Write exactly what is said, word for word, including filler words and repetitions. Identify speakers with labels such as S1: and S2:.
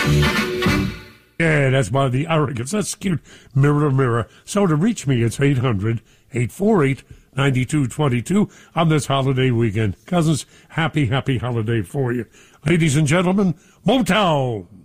S1: Yeah, that's by the Arrogance. That's cute. Mirror, mirror. So to reach me, it's eight hundred, eight four eight, nine two two two on this holiday weekend. Cousins, happy, happy holiday for you. Ladies and gentlemen, Motown.